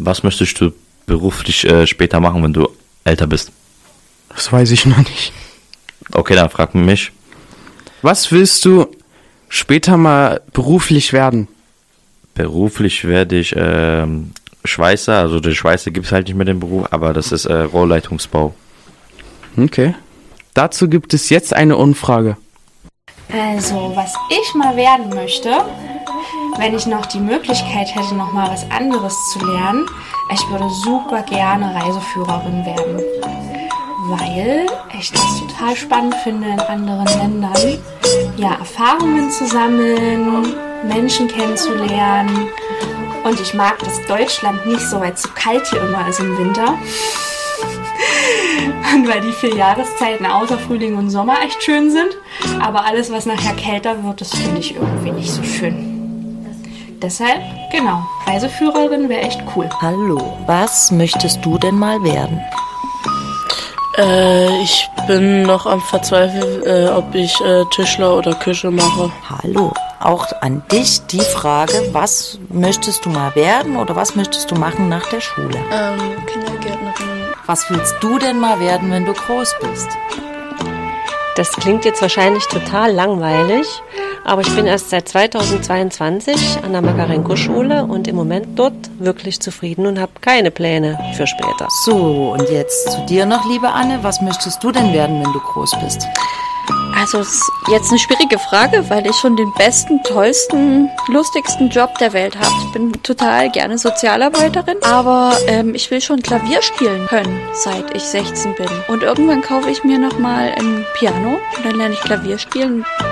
Was möchtest du beruflich später machen, wenn du älter bist? Das weiß ich noch nicht. Okay, dann frag mich. Was willst du später mal beruflich werden? Beruflich werde ich Schweißer, also der Schweißer gibt es halt nicht mehr den Beruf, aber das ist Rohrleitungsbau. Okay. Dazu gibt es jetzt eine Umfrage. Also, was ich mal werden möchte, wenn ich noch die Möglichkeit hätte, noch mal was anderes zu lernen, ich würde super gerne Reiseführerin werden. Weil ich das total spannend finde, in anderen Ländern ja, Erfahrungen zu sammeln, Menschen kennenzulernen. Und ich mag, dass Deutschland nicht so weit zu kalt hier immer ist im Winter. Und weil die 4 Jahreszeiten außer Frühling und Sommer echt schön sind. Aber alles, was nachher kälter wird, das finde ich irgendwie nicht so schön. Deshalb, genau, Reiseführerin wäre echt cool. Hallo, was möchtest du denn mal werden? Ich bin noch am Verzweifeln, ob ich Tischler oder Küche mache. Hallo, auch an dich die Frage, was möchtest du mal werden oder was möchtest du machen nach der Schule? Kindergärtnerin. Was willst du denn mal werden, wenn du groß bist? Das klingt jetzt wahrscheinlich total langweilig, aber ich bin erst seit 2022 an der Makarenko-Schule und im Moment dort wirklich zufrieden und habe keine Pläne für später. So, und jetzt zu dir noch, liebe Anne. Was möchtest du denn werden, wenn du groß bist? Also es ist jetzt eine schwierige Frage, weil ich schon den besten, tollsten, lustigsten Job der Welt habe. Ich bin total gerne Sozialarbeiterin, aber ich will schon Klavier spielen können, seit ich 16 bin. Und irgendwann kaufe ich mir nochmal ein Piano und dann lerne ich Klavier spielen.